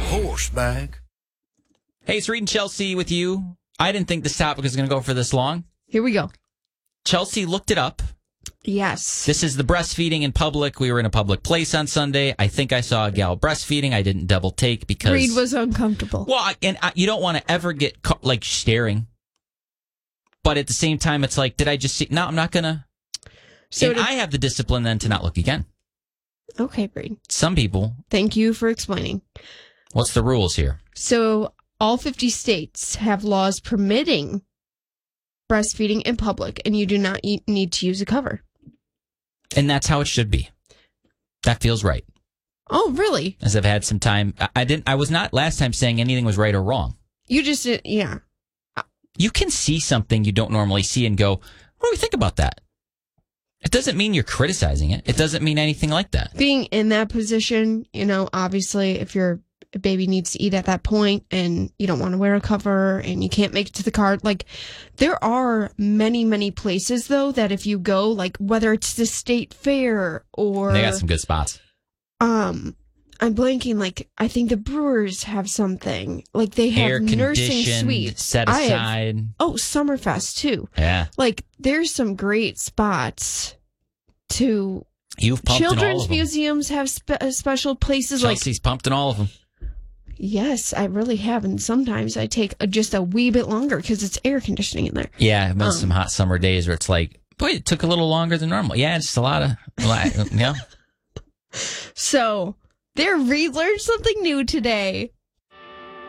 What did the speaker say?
horse bag. Hey, it's Reed and Chelsea with you. I didn't think this topic was going to go for this long. Here we go. Chelsea looked it up. Yes. This is the breastfeeding in public. We were in a public place on Sunday. I think I saw a gal breastfeeding. I didn't double take because... Reed was uncomfortable. Well, you don't want to ever get caught, like, staring. But at the same time, it's like, did I just see... No, I'm not going to... So I have the discipline then to not look again. Okay, Reed. Some people... Thank you for explaining. What's the rules here? So all 50 states have laws permitting breastfeeding in public, and you do not need to use a cover. And that's how it should be. That feels right. Oh, really? As I've had some time. I was not last time saying anything was right or wrong. You just, yeah. You can see something you don't normally see and go, what do we think about that? It doesn't mean you're criticizing it. It doesn't mean anything like that. Being in that position, obviously if your baby needs to eat at that point and you don't want to wear a cover and you can't make it to the car, like there are many, many places though that if you go, like whether it's the state fair or... They got some good spots. I'm blanking, like I think the Brewers have something. Like they have nursing suites. Set aside. Summerfest too. Yeah. Like there's some great spots to... You've pumped in all of them. Children's museums have special places. Chelsea's pumped in all of them. Yes, I really have. And sometimes I take just a wee bit longer because it's air conditioning in there. Yeah, I've been some hot summer days where it's like, boy, it took a little longer than normal. Yeah, it's just a lot. Yeah. So, Reed learned something new today.